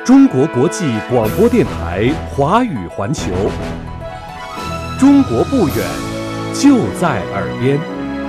中国国际广播电台华语环球，中国不远，就在耳边。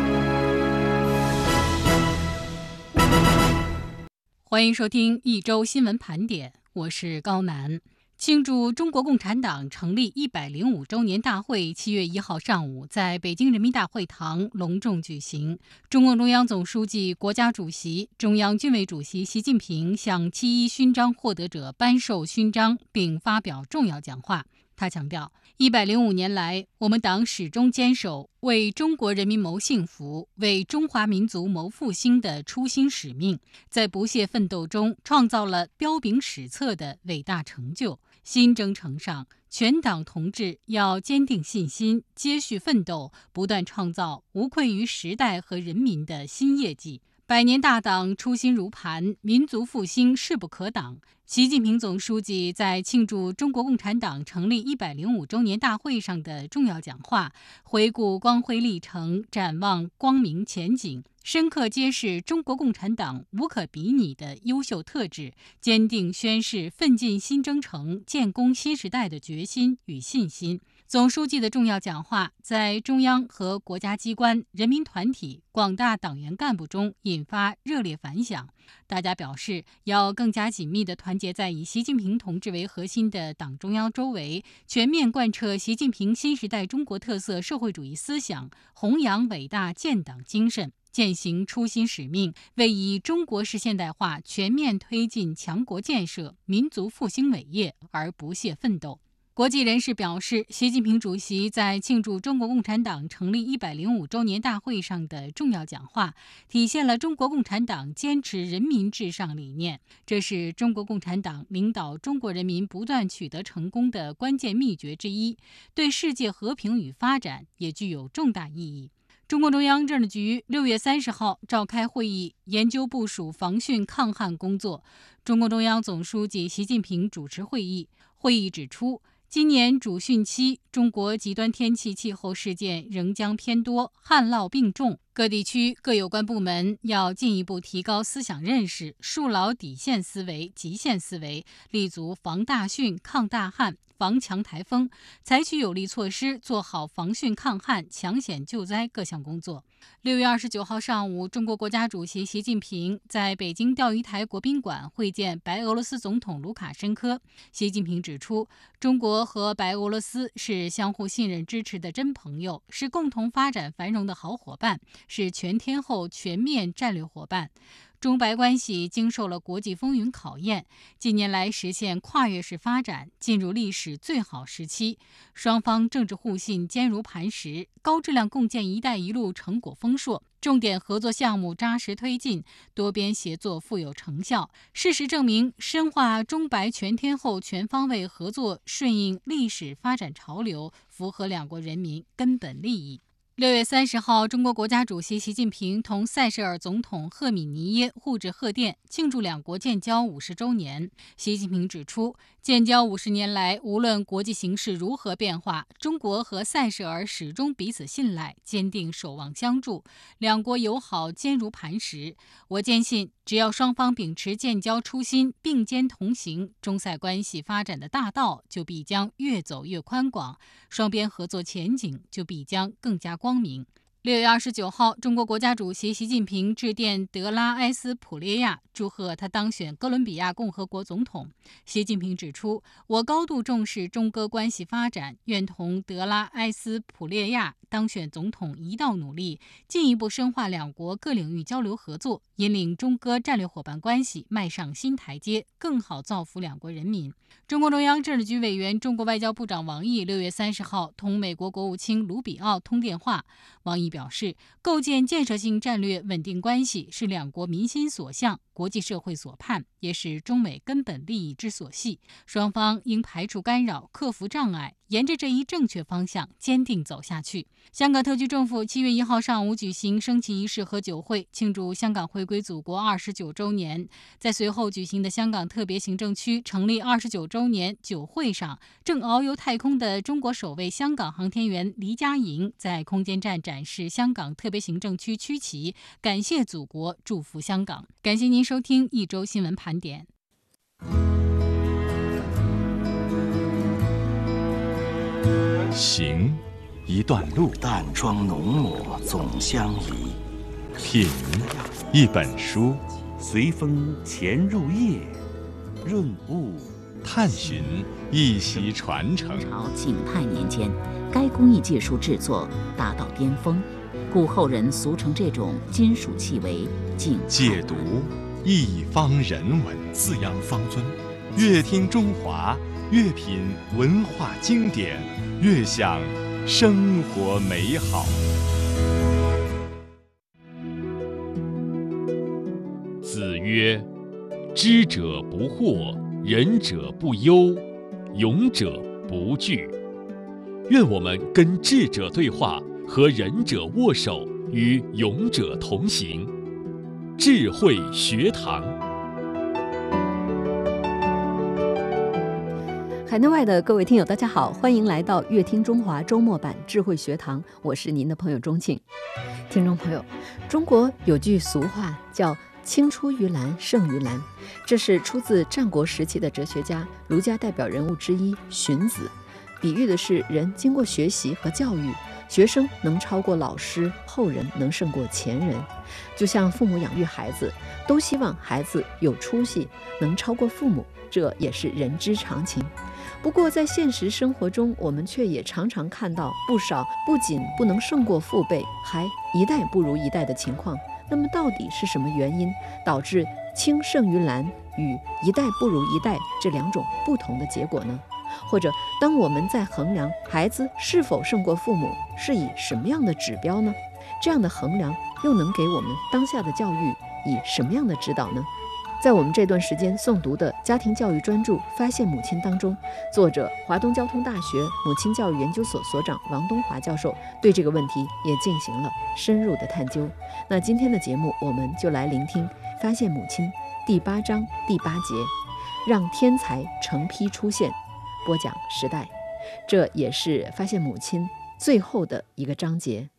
欢迎收听一周新闻盘点，我是高楠。庆祝中国共产党成立105周年大会7月1号上午在北京人民大会堂隆重举行。中共中央总书记、国家主席、中央军委主席习近平向7·1勋章获得者颁授勋章并发表重要讲话。他强调，105年来，我们党始终坚守为中国人民谋幸福、为中华民族谋复兴的初心使命，在不懈奋斗中创造了彪炳史册的伟大成就。新征程上，全党同志要坚定信心，接续奋斗，不断创造无愧于时代和人民的新业绩。百年大党初心如磐，民族复兴势不可挡。习近平总书记在庆祝中国共产党成立105周年大会上的重要讲话，回顾光辉历程，展望光明前景，深刻揭示中国共产党无可比拟的优秀特质，坚定宣示奋进新征程、建功新时代的决心与信心。总书记的重要讲话在中央和国家机关、人民团体、广大党员干部中引发热烈反响。大家表示，要更加紧密地团结在以习近平同志为核心的党中央周围，全面贯彻习近平新时代中国特色社会主义思想，弘扬伟大建党精神，践行初心使命，为以中国式现代化全面推进强国建设、民族复兴伟业而不懈奋斗。国际人士表示，习近平主席在庆祝中国共产党成立105周年大会上的重要讲话，体现了中国共产党坚持人民至上理念，这是中国共产党领导中国人民不断取得成功的关键秘诀之一，对世界和平与发展也具有重大意义。中共中央政治局6月30号召开会议，研究部署防汛抗旱工作。中共中央总书记习近平主持会议。会议指出，今年主汛期，中国极端天气气候事件仍将偏多，旱涝并重。各地区各有关部门要进一步提高思想认识，树牢底线思维、极限思维，立足防大汛、抗大旱、防强台风，采取有力措施，做好防汛抗旱、抢险救灾各项工作。6月29号上午，中国国家主席习近平在北京钓鱼台国宾馆会见白俄罗斯总统卢卡申科。习近平指出，中国和白俄罗斯是相互信任支持的真朋友，是共同发展繁荣的好伙伴，是全天候全面战略伙伴。中白关系经受了国际风云考验，近年来实现跨越式发展，进入历史最好时期。双方政治互信坚如磐石，高质量共建“一带一路”成果丰硕，重点合作项目扎实推进，多边协作富有成效。事实证明，深化中白全天候全方位合作，顺应历史发展潮流，符合两国人民根本利益。6月30号，中国国家主席习近平同塞舌尔总统赫米尼耶互致贺电，庆祝两国建交50周年。习近平指出，建交50年来，无论国际形势如何变化，中国和塞舌尔始终彼此信赖，坚定守望相助，两国友好坚如磐石。我坚信，只要双方秉持建交初心，并肩同行，中塞关系发展的大道就必将越走越宽广，双边合作前景就必将更加光明。6月29号，中国国家主席习近平致电德拉埃斯普列亚，祝贺他当选哥伦比亚共和国总统。习近平指出，我高度重视中哥关系发展，愿同德拉埃斯普列亚当选总统一道努力，进一步深化两国各领域交流合作，引领中哥战略伙伴关系迈上新台阶，更好造福两国人民。中共中央政治局委员、中国外交部长王毅6月30号同美国国务卿卢比奥通电话。王毅表示，构建建设性战略稳定关系是两国民心所向、国际社会所盼，也是中美根本利益之所系。双方应排除干扰，克服障碍，沿着这一正确方向坚定走下去。香港特区政府7月1号上午举行升旗仪式和酒会，庆祝香港回归祖国29周年。在随后举行的香港特别行政区成立29周年酒会上，正遨游太空的中国首位香港航天员黎佳莹在空间站展示香港特别行政区区旗，感谢祖国，祝福香港。感谢您收听一周新闻盘点。 行，一段路； 淡妆浓抹总相宜。 品，一本书； 随风潜入夜，润物探寻一席传承。 朝景泰年间，该工艺技术制作达到巅峰，故后人俗称这种金属器为景泰。 解读一方人文， 饲养方尊。 越听中华，越品文化经典，越享生活美好。子曰：知者不惑，仁者不忧，勇者不惧。愿我们跟智者对话，和仁者握手，与勇者同行。智慧学堂。 海内外的各位听友大家好，欢迎来到乐听中华周末版智慧学堂，我是您的朋友钟庆。听众朋友，中国有句俗话叫青出于蓝胜于蓝，这是出自战国时期的哲学家、儒家代表人物之一荀子，比喻的是人经过学习和教育，学生能超过老师，后人能胜过前人。就像父母养育孩子，都希望孩子有出息，能超过父母，这也是人之常情。不过在现实生活中，我们却也常常看到不少不仅不能胜过父辈，还一代不如一代的情况。那么到底是什么原因导致青胜于蓝与一代不如一代这两种不同的结果呢？或者当我们在衡量孩子是否胜过父母，是以什么样的指标呢？这样的衡量又能给我们当下的教育以什么样的指导呢？在我们这段时间诵读的家庭教育专著《发现母亲》当中，作者华东交通大学母亲教育研究所所长王东华教授对这个问题也进行了深入的探究。那今天的节目，我们就来聆听《发现母亲》第8章第8节，让天才成批出现。播讲时代，这也是《发现母亲》最后的一个章节。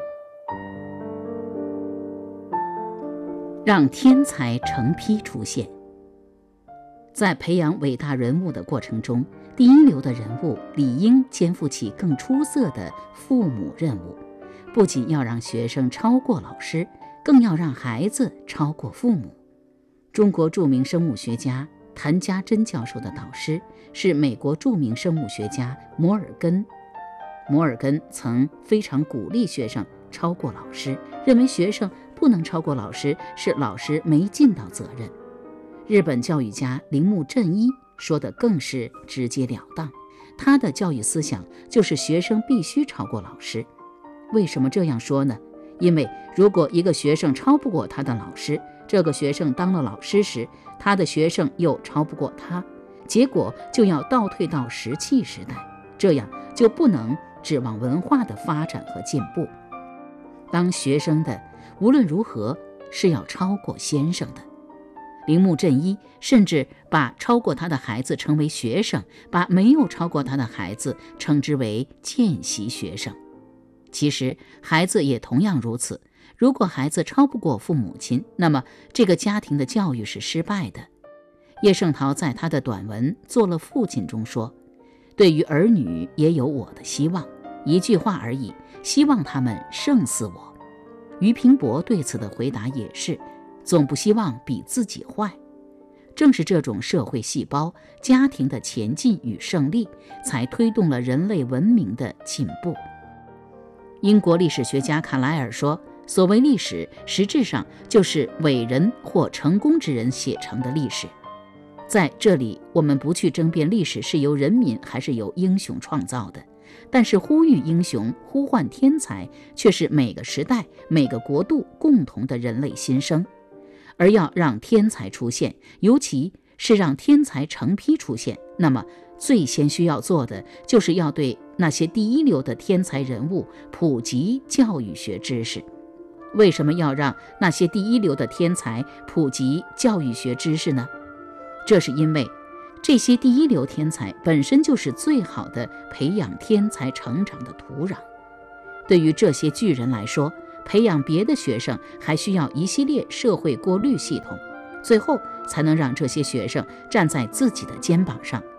让天才成批出现。在培养伟大人物的过程中，第一流的人物理应肩负起更出色的父母任务，不仅要让学生超过老师，更要让孩子超过父母。中国著名生物学家谭家珍教授的导师是美国著名生物学家摩尔根。摩尔根曾非常鼓励学生超过老师，认为学生不能超过老师是老师没尽到责任。日本教育家铃木正一说的更是直截了当，他的教育思想就是学生必须超过老师。为什么这样说呢？因为如果一个学生超不过他的老师，这个学生当了老师时，他的学生又超不过他，结果就要倒退到石器时代，这样就不能指望文化的发展和进步。当学生的无论如何是要超过先生的。铃木正一甚至把超过他的孩子称为学生，把没有超过他的孩子称之为见习学生。其实孩子也同样如此，如果孩子超不过父母亲，那么这个家庭的教育是失败的。叶圣陶在他的短文《做了父亲》中说，对于儿女也有我的希望，一句话而已，希望他们胜似我。俞平伯对此的回答也是，总不希望比自己坏。正是这种社会细胞、家庭的前进与胜利，才推动了人类文明的进步。英国历史学家卡莱尔说，所谓历史，实质上就是伟人或成功之人写成的历史。在这里，我们不去争辩历史是由人民还是由英雄创造的，但是呼吁英雄、呼唤天才，却是每个时代、每个国度共同的人类心声。而要让天才出现，尤其是让天才成批出现，那么最先需要做的，就是要对那些第一流的天才人物普及教育学知识。为什么要让那些第一流的天才普及教育学知识呢？这是因为这些第一流天才本身就是最好的培养天才成长的土壤。对于这些巨人来说，培养别的学生还需要一系列社会过滤系统，最后才能让这些学生站在自己的肩膀上。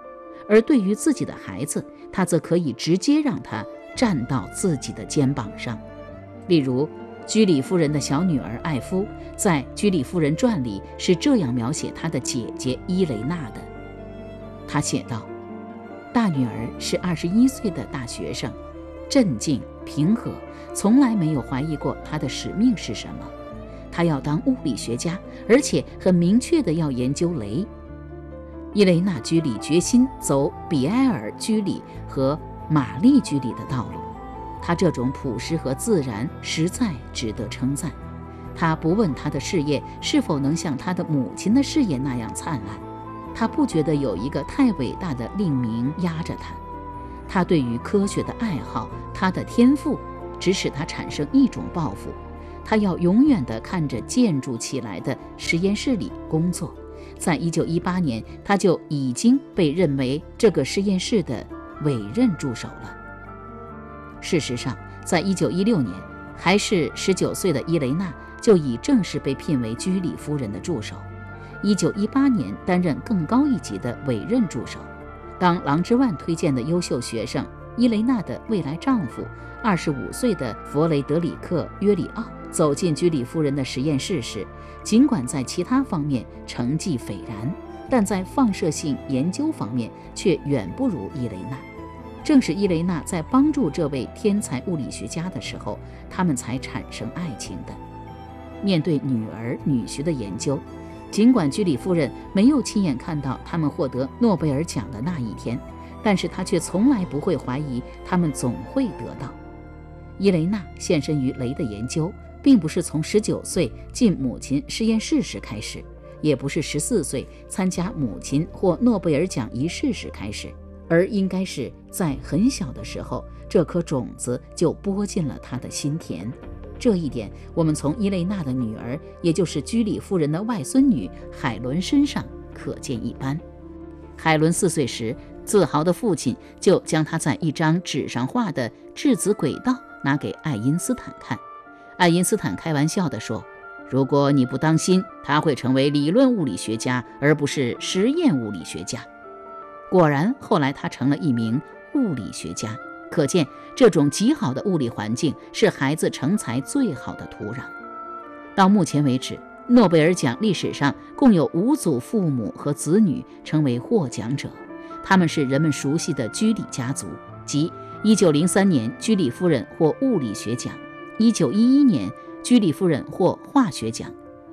而对于自己的孩子，他则可以直接让他站到自己的肩膀上。例如，居里夫人的小女儿艾夫在《居里夫人传》里是这样描写她的姐姐伊雷娜的。她写道：大女儿是21岁的大学生，镇静平和，从来没有怀疑过她的使命是什么。她要当物理学家，而且很明确地要研究镭。伊雷娜·居里决心走比埃尔·居里和玛丽·居里的道路。她这种朴实和自然实在值得称赞。她不问她的事业是否能像她的母亲的事业那样灿烂，她不觉得有一个太伟大的令名压着她。她对于科学的爱好，她的天赋，只使她产生一种抱负：她要永远地看着建筑起来的实验室里工作。在1918年，他就已经被认为这个实验室的委任助手了。事实上，在1916年，还是19岁的伊雷娜就已正式被聘为居里夫人的助手。1918年担任更高一级的委任助手。当郎之万推荐的优秀学生伊雷娜的未来丈夫25岁的弗雷德里克·约里奥走进居里夫人的实验室时，尽管在其他方面成绩斐然，但在放射性研究方面却远不如伊雷娜。正是伊雷娜在帮助这位天才物理学家的时候，他们才产生爱情的。面对女儿女婿的研究，尽管居里夫人没有亲眼看到他们获得诺贝尔奖的那一天，但是她却从来不会怀疑他们总会得到。伊雷娜献身于镭的研究，并不是从19岁进母亲实验室时开始，也不是14岁参加母亲获诺贝尔奖仪式时开始，而应该是在很小的时候，这颗种子就播进了她的心田。这一点，我们从伊雷娜的女儿，也就是居里夫人的外孙女海伦身上可见一斑。海伦4岁时，自豪的父亲就将她在一张纸上画的质子轨道拿给爱因斯坦看。爱因斯坦开玩笑地说：如果你不当心，他会成为理论物理学家，而不是实验物理学家。果然，后来他成了一名物理学家。可见，这种极好的物理环境是孩子成才最好的土壤。到目前为止，诺贝尔奖历史上共有5组父母和子女成为获奖者，他们是人们熟悉的居里家族，即1903年居里夫人获物理学奖，1911年居里夫人获化学奖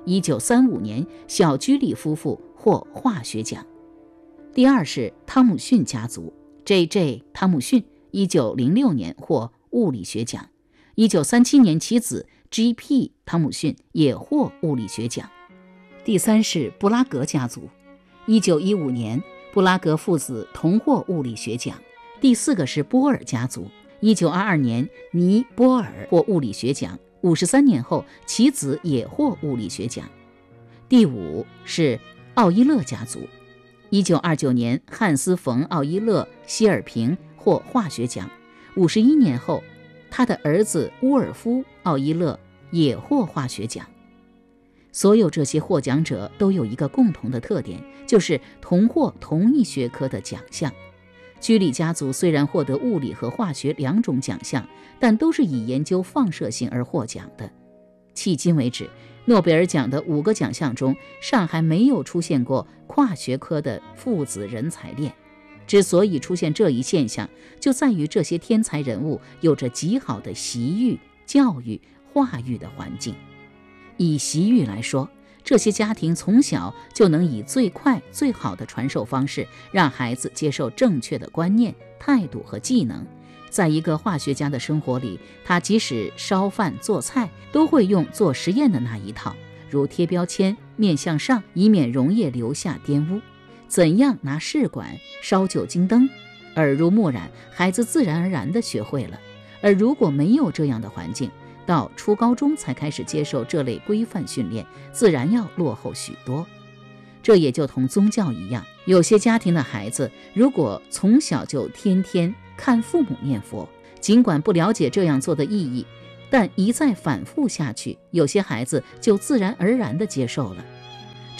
，1935年小居里夫妇获化学奖。第二是汤姆逊家族 ，J.J. 汤姆逊1906年获物理学奖，1937年其子 G.P. 汤姆逊也获物理学奖。第三是布拉格家族，1915年布拉格父子同获物理学奖。第四个是波尔家族，1922年尼波尔获物理学奖，53年后其子也获物理学奖。第五是奥伊勒家族，1929年汉斯·冯·奥伊勒·希尔平获化学奖，51年后他的儿子乌尔夫·奥伊勒也获化学奖。所有这些获奖者都有一个共同的特点，就是同获同一学科的奖项。居里家族虽然获得物理和化学2种奖项，但都是以研究放射性而获奖的。迄今为止，诺贝尔奖的5个奖项中，尚还没有出现过跨学科的父子人才链。之所以出现这一现象，就在于这些天才人物有着极好的习育、教育、化育的环境。以习育来说，这些家庭从小就能以最快最好的传授方式，让孩子接受正确的观念、态度和技能。在一个化学家的生活里，他即使烧饭做菜，都会用做实验的那一套，如贴标签、面向上，以免溶液留下玷污；怎样拿试管、烧酒精灯，耳濡目染，孩子自然而然地学会了。而如果没有这样的环境，到初高中才开始接受这类规范训练，自然要落后许多。这也就同宗教一样，有些家庭的孩子如果从小就天天看父母念佛，尽管不了解这样做的意义，但一再反复下去，有些孩子就自然而然地接受了。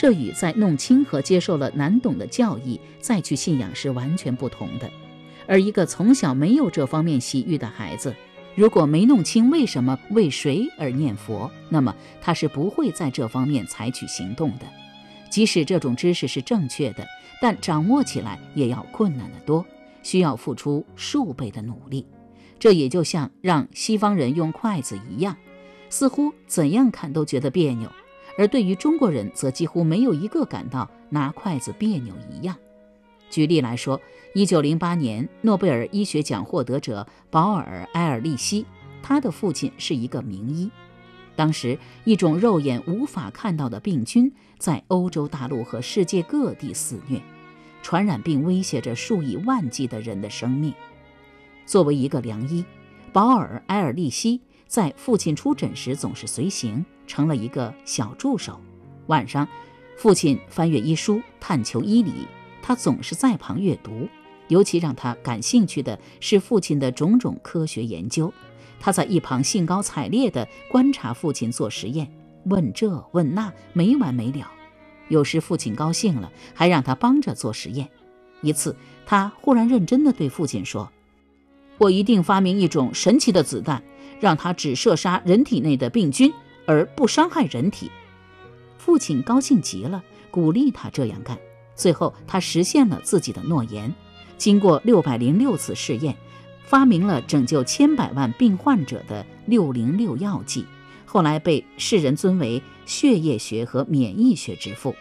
这与在弄清和接受了难懂的教义再去信仰是完全不同的。而一个从小没有这方面洗浴的孩子，如果没弄清为什么为谁而念佛，那么他是不会在这方面采取行动的。即使这种知识是正确的，但掌握起来也要困难得多，需要付出数倍的努力。这也就像让西方人用筷子一样，似乎怎样看都觉得别扭，而对于中国人则几乎没有一个感到拿筷子别扭一样。举例来说，1908年诺贝尔医学奖获得者保尔·埃尔利希，他的父亲是一个名医。当时一种肉眼无法看到的病菌在欧洲大陆和世界各地肆虐，传染病威胁着数以万计的人的生命。作为一个良医，保尔·埃尔利希在父亲出诊时总是随行，成了一个小助手。晚上，父亲翻阅医书，探求医理，他总是在旁阅读。尤其让他感兴趣的是父亲的种种科学研究。他在一旁兴高采烈地观察父亲做实验，问这问那，没完没了。有时父亲高兴了，还让他帮着做实验。一次，他忽然认真地对父亲说：“我一定发明一种神奇的子弹，让它只射杀人体内的病菌，而不伤害人体。”父亲高兴极了，鼓励他这样干。最后，他实现了自己的诺言。经过606次试验，发明了拯救千百万病患者的606药剂，后来被世人尊为血液学和免疫学之父。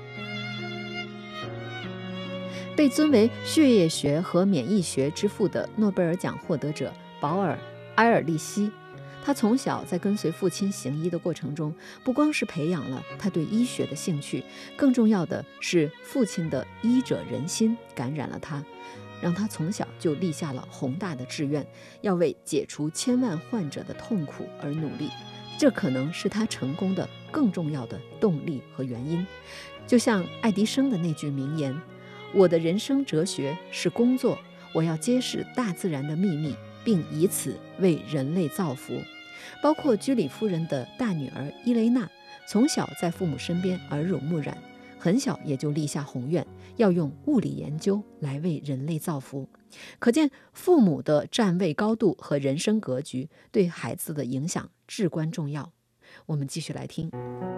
被尊为血液学和免疫学之父的诺贝尔奖获得者保尔·埃尔利希，他从小在跟随父亲行医的过程中，不光是培养了他对医学的兴趣，更重要的是父亲的医者仁心感染了他，让他从小就立下了宏大的志愿，要为解除千万患者的痛苦而努力。这可能是他成功的更重要的动力和原因。就像爱迪生的那句名言：“我的人生哲学是工作，我要揭示大自然的秘密，并以此为人类造福。”包括居里夫人的大女儿伊蕾娜，从小在父母身边耳濡目染，很小也就立下宏愿，要用物理研究来为人类造福。可见父母的站位高度和人生格局对孩子的影响至关重要。我们继续来听。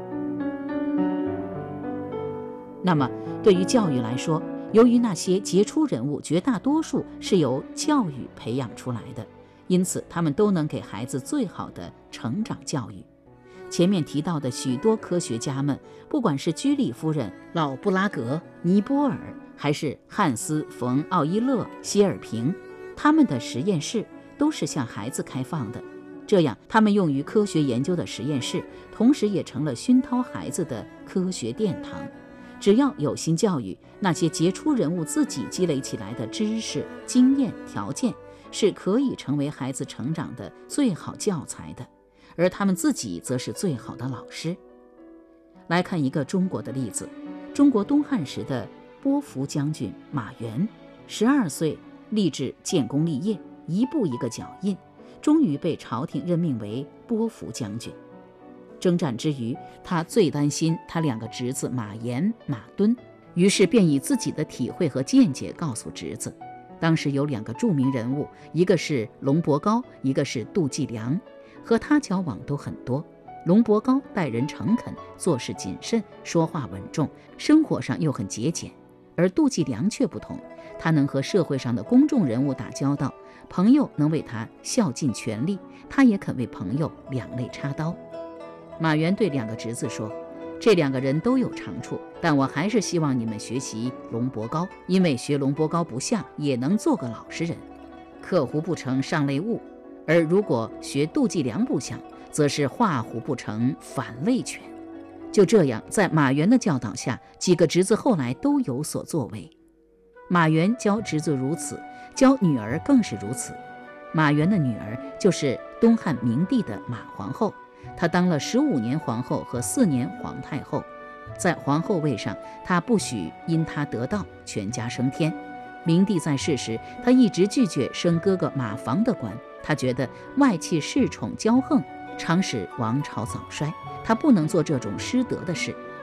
那么对于教育来说，由于那些杰出人物绝大多数是由教育培养出来的，因此他们都能给孩子最好的成长教育。前面提到的许多科学家们，不管是居里夫人、老布拉格、尼泊尔，还是汉斯·冯·奥伊勒、希尔平，他们的实验室都是向孩子开放的。这样，他们用于科学研究的实验室，同时也成了熏陶孩子的科学殿堂。只要有心教育，那些杰出人物自己积累起来的知识、经验、条件，是可以成为孩子成长的最好教材的，而他们自己则是最好的老师。来看一个中国的例子，中国东汉时的波伏将军马援，12岁立志建功立业，一步一个脚印，终于被朝廷任命为波伏将军。征战之余，他最担心他2个侄子马炎、马敦，于是便以自己的体会和见解告诉侄子。当时有2个著名人物，一个是龙伯高，一个是杜季良，和他交往都很多。龙伯高待人诚恳，做事谨慎，说话稳重，生活上又很节俭。而杜季良却不同，他能和社会上的公众人物打交道，朋友能为他效尽全力，他也肯为朋友两肋插刀。马援对2个侄子说，这2个人都有长处，但我还是希望你们学习龙伯高，因为学龙伯高不像，也能做个老实人。刻胡不成上类物，而如果学杜季良不像，则是画虎不成反类犬。就这样，在马援的教导下，几个侄子后来都有所作为。马援教侄子如此，教女儿更是如此。马援的女儿就是东汉明帝的马皇后，她当了15年皇后和4年皇太后。在皇后位上，她不许因她得道全家升天。明帝在世时，他一直拒绝升哥哥马房的官，他觉得外戚恃宠骄横，常使王朝早衰，他不能做这种失德的事。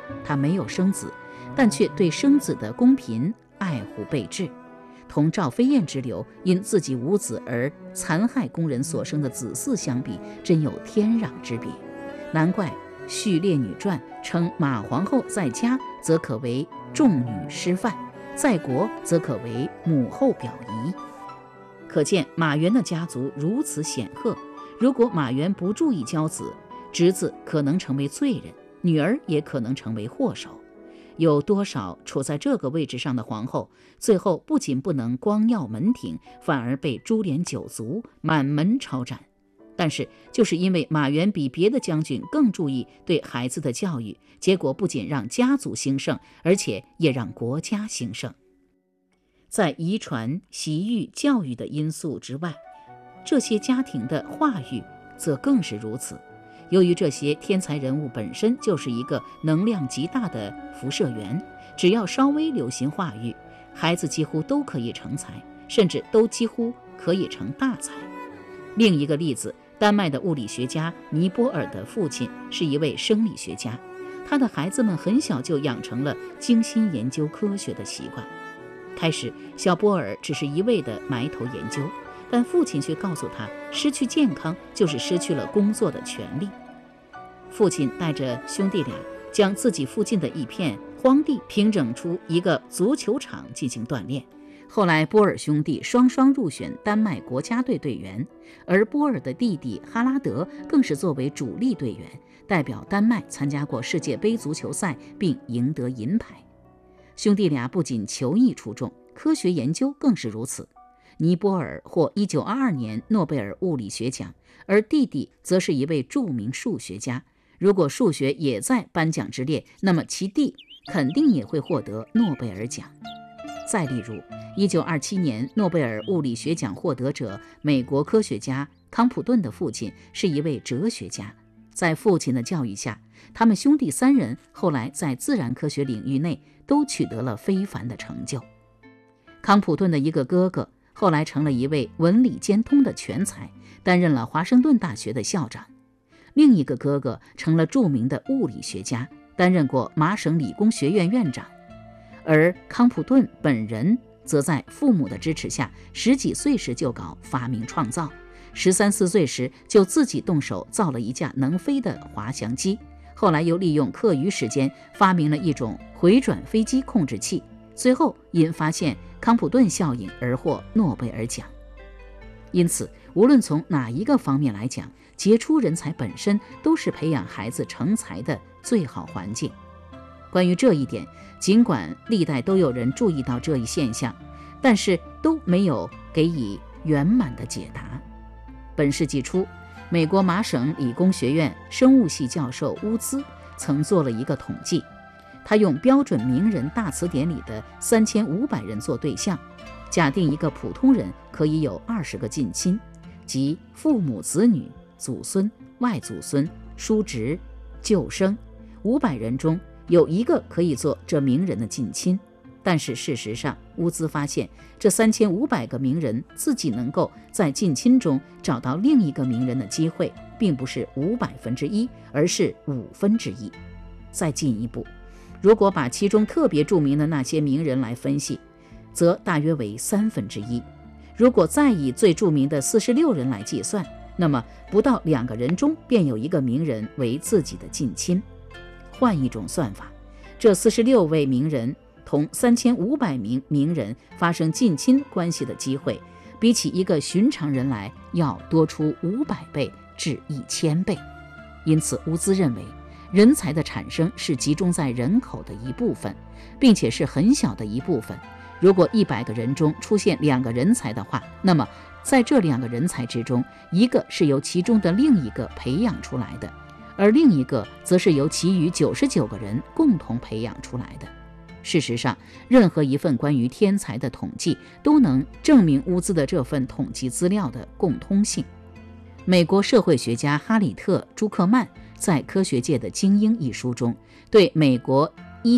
他没有生子，但却对生子的公平爱护备至，同赵飞燕之流因自己无子而残害工人所生的子嗣相比，真有天壤之别。难怪《续列女传》称马皇后在家则可为众女师范，在国则可为母后表仪。可见马援的家族如此显赫，如果马援不注意教子，侄子可能成为罪人，女儿也可能成为祸首。有多少处在这个位置上的皇后，最后不仅不能光耀门庭，反而被株连九族，满门抄斩。但是就是因为马援比别的将军更注意对孩子的教育，结果不仅让家族兴盛，而且也让国家兴盛。在遗传、习育、教育的因素之外，这些家庭的化育则更是如此。由于这些天才人物本身就是一个能量极大的辐射源，只要稍微留心化育，孩子几乎都可以成才，甚至都几乎可以成大才。另一个例子，丹麦的物理学家尼泊尔的父亲是一位生理学家，他的孩子们很小就养成了精心研究科学的习惯。开始，小波尔只是一味的埋头研究，但父亲却告诉他，失去健康就是失去了工作的权利。父亲带着兄弟俩将自己附近的一片荒地平整出一个足球场进行锻炼。后来波尔兄弟双双入选丹麦国家队队员，而波尔的弟弟哈拉德更是作为主力队员，代表丹麦参加过世界杯足球赛并赢得银牌。兄弟俩不仅球艺出众，科学研究更是如此。尼泊尔获1922年诺贝尔物理学奖，而弟弟则是一位著名数学家。如果数学也在颁奖之列，那么其弟肯定也会获得诺贝尔奖。再例如，1927年诺贝尔物理学奖获得者美国科学家康普顿的父亲是一位哲学家。在父亲的教育下，他们兄弟三人后来在自然科学领域内都取得了非凡的成就。康普顿的一个哥哥后来成了一位文理兼通的全才，担任了华盛顿大学的校长。另一个哥哥成了著名的物理学家，担任过麻省理工学院院长。而康普顿本人则在父母的支持下，10几岁时就搞发明创造，13、14岁时就自己动手造了一架能飞的滑翔机，后来又利用课余时间发明了一种回转飞机控制器，最后因发现康普顿效应而获诺贝尔奖。因此，无论从哪一个方面来讲，杰出人才本身都是培养孩子成才的最好环境。关于这一点，尽管历代都有人注意到这一现象，但是都没有给予圆满的解答。本世纪初，美国麻省理工学院生物系教授乌兹曾做了一个统计，他用标准名人大词典里的3500人做对象，假定一个普通人可以有20个近亲，即父母、子女、祖孙、外祖孙、叔侄、旧生，500人中有一个可以做这名人的近亲。但是事实上，乌兹发现这3500个名人自己能够在近亲中找到另一个名人的机会，并不是1/500，而是1/5。再进一步，如果把其中特别著名的那些名人来分析，则大约为1/3。如果再以最著名的46人来计算，那么不到2个人中便有一个名人为自己的近亲。换一种算法，这46位名人同3500名名人发生近亲关系的机会，比起一个寻常人来要多出500倍至1000倍。因此，乌兹认为，人才的产生是集中在人口的一部分，并且是很小的一部分。如果100个人中出现2个人才的话，那么在这2个人才之中，一个是由其中的另一个培养出来的，而另一个则是由其余99个人共同培养出来的。事实上，任何一份关于天才的统计都能证明乌兹的这份统计资料的共通性。美国社会学家哈里特·朱克曼在《科学界的精英》一书中，对美国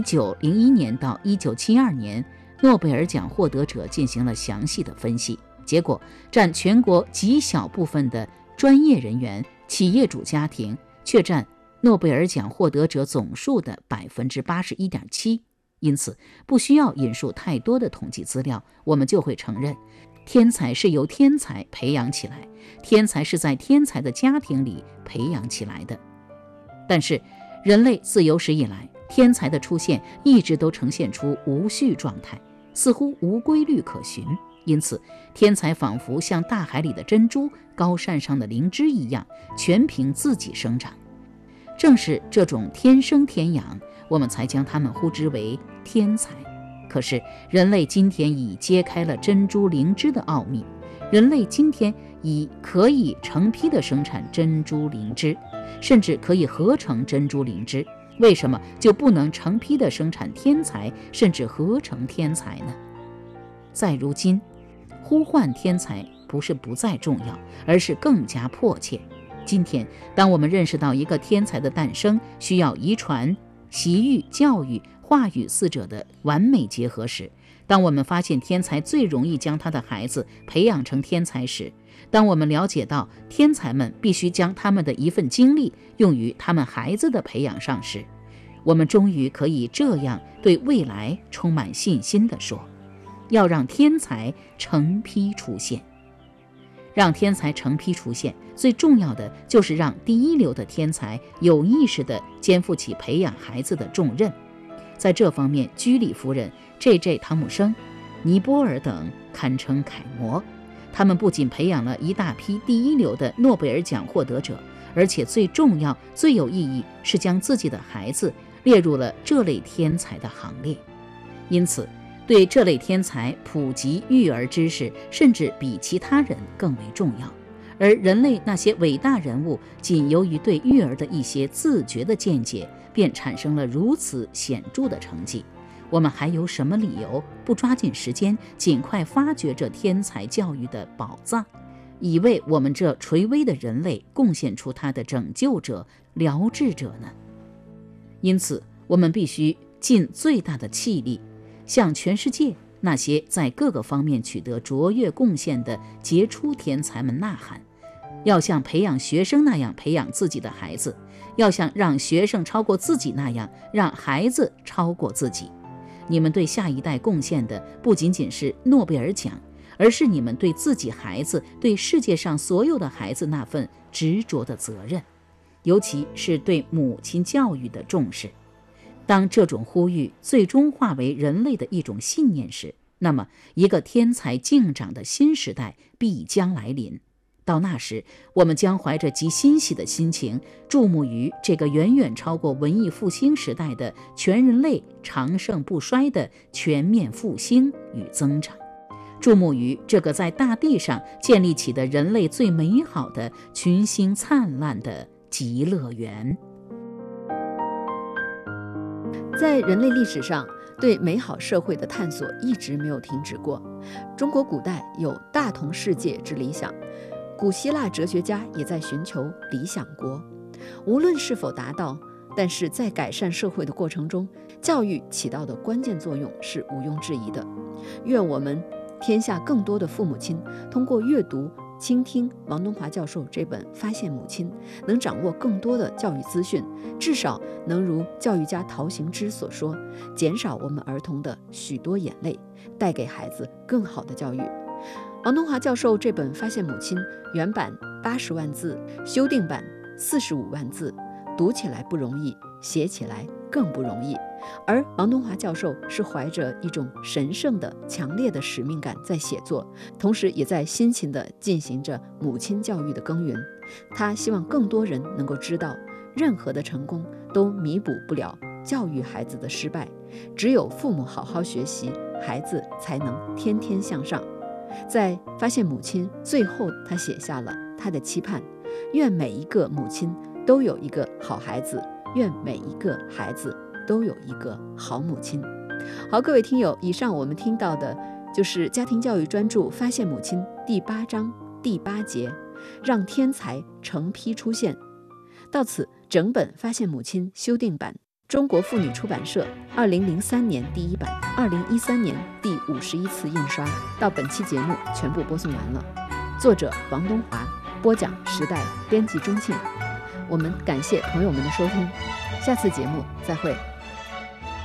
1901年到1972年诺贝尔奖获得者进行了详细的分析，结果占全国极小部分的专业人员、企业主家庭却占诺贝尔奖获得者总数的 81.7%。因此，不需要引述太多的统计资料，我们就会承认，天才是由天才培养起来，天才是在天才的家庭里培养起来的。但是，人类自有史以来，天才的出现一直都呈现出无序状态，似乎无规律可循。因此，天才仿佛像大海里的珍珠、高山上的灵芝一样，全凭自己生长。正是这种天生天养，我们才将他们呼之为天才。可是人类今天已揭开了珍珠灵芝的奥秘，人类今天已可以成批的生产珍珠灵芝，甚至可以合成珍珠灵芝，为什么就不能成批的生产天才，甚至合成天才呢？在如今，呼唤天才不是不再重要，而是更加迫切。今天，当我们认识到一个天才的诞生需要遗传、习育、教育、话语四者的完美结合时，当我们发现天才最容易将他的孩子培养成天才时，当我们了解到天才们必须将他们的一份精力用于他们孩子的培养上时，我们终于可以这样对未来充满信心地说：要让天才成批出现。让天才成批出现，最重要的就是让第一流的天才有意识地肩负起培养孩子的重任。在这方面，居里夫人、J.J. 汤姆生、尼泊尔等堪称楷模。他们不仅培养了一大批第一流的诺贝尔奖获得者，而且最重要、最有意义是将自己的孩子列入了这类天才的行列。因此，对这类天才普及育儿知识，甚至比其他人更为重要。而人类那些伟大人物，仅由于对育儿的一些自觉的见解，便产生了如此显著的成绩。我们还有什么理由不抓紧时间，尽快发掘这天才教育的宝藏，以为我们这垂危的人类贡献出他的拯救者、疗治者呢？因此，我们必须尽最大的气力，向全世界那些在各个方面取得卓越贡献的杰出天才们呐喊，要像培养学生那样培养自己的孩子，要像让学生超过自己那样让孩子超过自己。你们对下一代贡献的不仅仅是诺贝尔奖，而是你们对自己孩子、对世界上所有的孩子那份执着的责任，尤其是对母亲教育的重视。当这种呼吁最终化为人类的一种信念时，那么一个天才竞长的新时代必将来临。到那时，我们将怀着极欣喜的心情，注目于这个远远超过文艺复兴时代的全人类长盛不衰的全面复兴与增长，注目于这个在大地上建立起的人类最美好的群星灿烂的极乐园。 在人类历史上，对美好社会的探索一直没有停止过。中国古代有大同世界之理想，古希腊哲学家也在寻求理想国。无论是否达到，但是在改善社会的过程中，教育起到的关键作用是毋庸置疑的。愿我们天下更多的父母亲通过阅读、倾听王东华教授这本《发现母亲》，能掌握更多的教育资讯，至少能如教育家陶行知所说，减少我们儿童的许多眼泪，带给孩子更好的教育。王东华教授这本《发现母亲》原版80万字，修订版45万字，读起来不容易，写起来更不容易。而王东华教授是怀着一种神圣的、强烈的使命感在写作，同时也在辛勤地进行着母亲教育的耕耘。他希望更多人能够知道，任何的成功都弥补不了教育孩子的失败，只有父母好好学习，孩子才能天天向上。在发现母亲最后，他写下了他的期盼：愿每一个母亲都有一个好孩子，愿每一个孩子都有一个好母亲。好，各位听友，以上我们听到的就是家庭教育专著《发现母亲》第8章第8节，让天才成批出现。到此，整本《发现母亲》修订版，中国妇女出版社2003年第1版，2013年第51次印刷。到本期节目全部播送完了。作者王东华，播讲时代，编辑钟庆。 我们感谢朋友们的收听，下次节目再会。